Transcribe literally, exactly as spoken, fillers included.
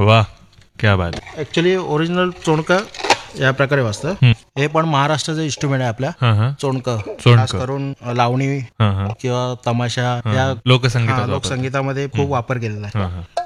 वा, क्या बात. ऍक्च्युली ओरिजिनल चोणकं या प्रकारे वाजतं. हे पण महाराष्ट्राचं इन्स्ट्रुमेंट आहे आपल्या. हा हा चोणकं चोणकं. खास करून लावणी हा हा किंवा तमाशा हा. या लोकसंगीतात हा, वापरतात. लोकसंगीतामध्ये खूप वापर केलेला आहे. हा हा